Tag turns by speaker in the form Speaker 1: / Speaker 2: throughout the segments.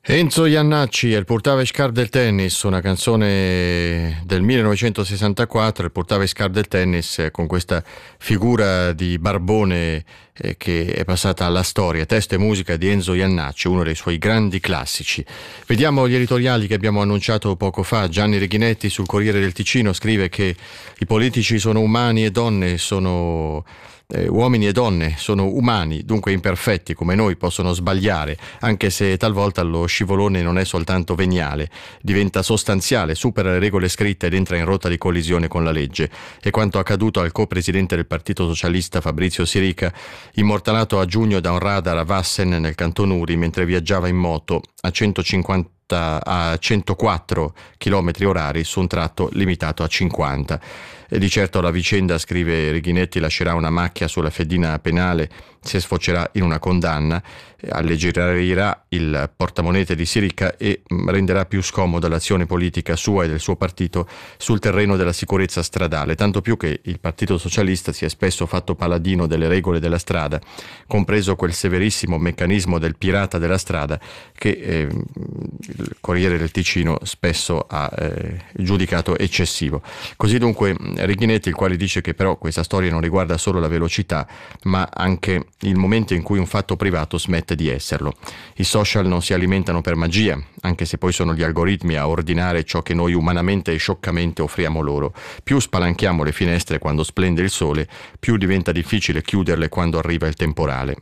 Speaker 1: Enzo Jannacci e il Purtava Scar del tennis, una canzone del 1964, il Purtava Scar del tennis, con questa figura di barbone che è passata alla storia, testo e musica di Enzo Jannacci, uno dei suoi grandi classici. Vediamo gli editoriali che abbiamo annunciato poco fa. Gianni Reghinetti sul Corriere del Ticino scrive che i politici sono umani e donne, sono uomini e donne, sono umani, dunque imperfetti come noi, possono sbagliare, anche se talvolta lo scivolone non è soltanto veniale, diventa sostanziale, supera le regole scritte ed entra in rotta di collisione con la legge. E quanto accaduto al co-presidente del Partito Socialista Fabrizio Sirica, immortalato a giugno da un radar a Vassen nel Canton Uri mentre viaggiava in moto a 104 km orari su un tratto limitato a 50. E di certo la vicenda, scrive Reghinetti, lascerà una macchia sulla fedina penale se sfocerà in una condanna, alleggerirà il portamonete di Sirica e renderà più scomoda l'azione politica sua e del suo partito sul terreno della sicurezza stradale, tanto più che il Partito Socialista si è spesso fatto paladino delle regole della strada, compreso quel severissimo meccanismo del pirata della strada che il Corriere del Ticino spesso ha giudicato eccessivo. Così dunque Reghinetti, il quale dice che però questa storia non riguarda solo la velocità, ma anche il momento in cui un fatto privato smette di esserlo. I social non si alimentano per magia, anche se poi sono gli algoritmi a ordinare ciò che noi umanamente e scioccamente offriamo loro. Più spalanchiamo le finestre quando splende il sole, più diventa difficile chiuderle quando arriva il temporale.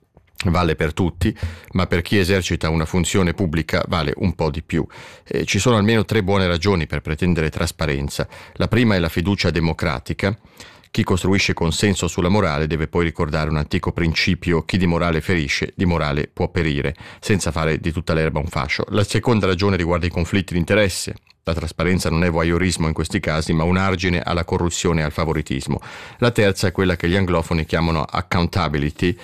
Speaker 1: Vale per tutti, ma per chi esercita una funzione pubblica vale un po' di più. Ci sono almeno 3 buone ragioni per pretendere trasparenza. La prima è la fiducia democratica. Chi costruisce consenso sulla morale deve poi ricordare un antico principio: chi di morale ferisce, di morale può perire, senza fare di tutta l'erba un fascio. La seconda ragione riguarda i conflitti di interesse. La trasparenza non è voyeurismo in questi casi, ma un argine alla corruzione e al favoritismo. La terza è quella che gli anglofoni chiamano accountability.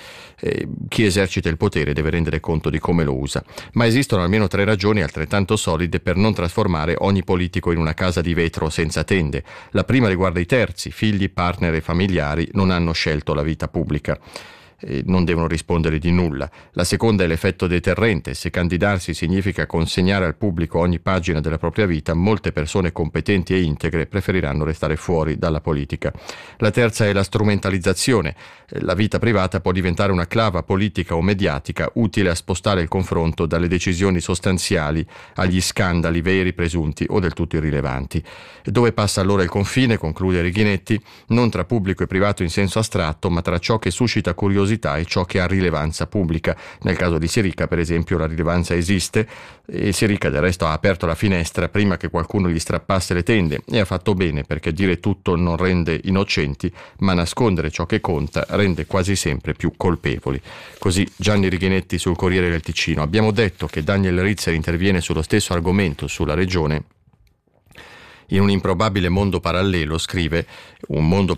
Speaker 1: Chi esercita il potere deve rendere conto di come lo usa. Ma esistono almeno 3 ragioni altrettanto solide per non trasformare ogni politico in una casa di vetro senza tende. La prima riguarda i terzi: figli, partner e familiari non hanno scelto la vita pubblica. Non devono rispondere di nulla. La seconda è l'effetto deterrente. Se candidarsi significa consegnare al pubblico ogni pagina della propria vita, molte persone competenti e integre preferiranno restare fuori dalla politica. La terza è la strumentalizzazione. La vita privata può diventare una clava politica o mediatica utile a spostare il confronto dalle decisioni sostanziali agli scandali veri, presunti o del tutto irrilevanti. Dove passa allora il confine, conclude Reghinetti, non tra pubblico e privato in senso astratto, ma tra ciò che suscita curiosità e ciò che ha rilevanza pubblica. Nel caso di Sirica, per esempio, la rilevanza esiste e Sirica del resto ha aperto la finestra prima che qualcuno gli strappasse le tende, e ha fatto bene, perché dire tutto non rende innocenti, ma nascondere ciò che conta rende quasi sempre più colpevoli. Così Gianni Reghinetti sul Corriere del Ticino. Abbiamo detto che Daniel Rizzer interviene sullo stesso argomento sulla Regione. In un improbabile mondo parallelo, scrive, un mondo